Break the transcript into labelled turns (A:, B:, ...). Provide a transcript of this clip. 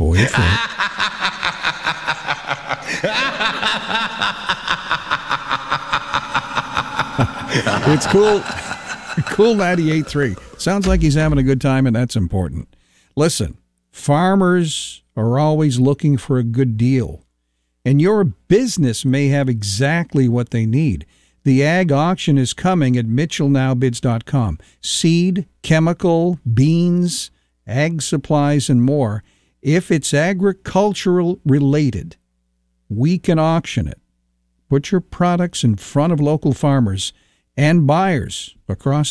A: Wait for it. It's cool. Cool 98.3. Sounds like he's having a good time, and that's important. Listen, farmers are always looking for a good deal, and your business may have exactly what they need. The ag auction is coming at mitchellnowbids.com. Seed, chemical, beans, ag supplies, and more. If it's agricultural related, we can auction it. Put your products in front of local farmers and buyers across